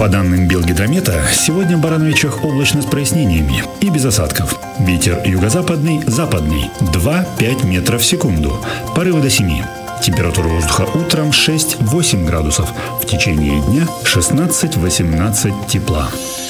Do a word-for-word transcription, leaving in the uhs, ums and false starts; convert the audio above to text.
По данным Белгидромета, сегодня в Барановичах облачно с прояснениями и без осадков. Ветер юго-западный, западный два-пять метров в секунду. Порывы до семи. Температура воздуха утром шесть-восемь градусов. В течение дня шестнадцать-восемнадцать тепла.